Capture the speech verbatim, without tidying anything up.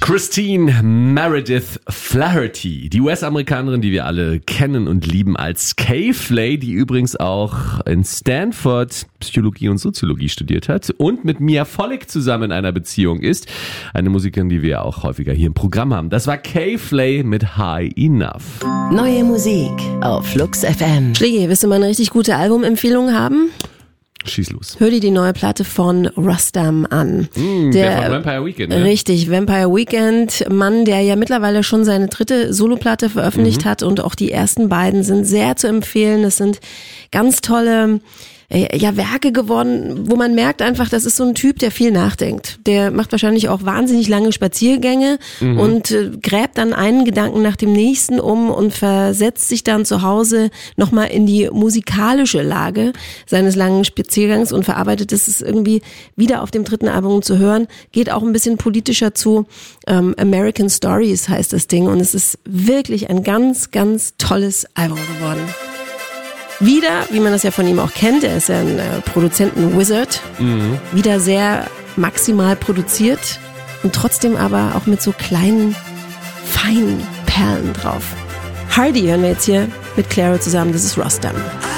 Christine Meredith Flaherty, die U S-Amerikanerin, die wir alle kennen und lieben als K-Flay, die übrigens auch in Stanford Psychologie und Soziologie studiert hat und mit Mia Volek zusammen in einer Beziehung ist. Eine Musikerin, die wir auch häufiger hier im Programm haben. Das war K-Flay mit High Enough. Neue Musik auf Flux F M. Schläge, willst du mal eine richtig gute Albumempfehlung haben? Schieß los. Hör dir die neue Platte von Rustam an. Mm, der, der von Vampire Weekend, ne? Richtig, Vampire Weekend. Mann, der ja mittlerweile schon seine dritte Soloplatte veröffentlicht mhm. hat und auch die ersten beiden sind sehr zu empfehlen. Das sind ganz tolle ja, Werke geworden, wo man merkt einfach, das ist so ein Typ, der viel nachdenkt. Der macht wahrscheinlich auch wahnsinnig lange Spaziergänge mhm. und äh, gräbt dann einen Gedanken nach dem nächsten um und versetzt sich dann zu Hause nochmal in die musikalische Lage seines langen Spaziergangs und verarbeitet es irgendwie wieder auf dem dritten Album zu hören. Geht auch ein bisschen politischer zu. Ähm, American Stories heißt das Ding und es ist wirklich ein ganz, ganz tolles Album geworden. Wieder, wie man das ja von ihm auch kennt, er ist ja ein äh, Produzenten-Wizard, mhm. wieder sehr maximal produziert und trotzdem aber auch mit so kleinen, feinen Perlen drauf. Hardy hören wir jetzt hier mit Clairo zusammen, das ist Rustam.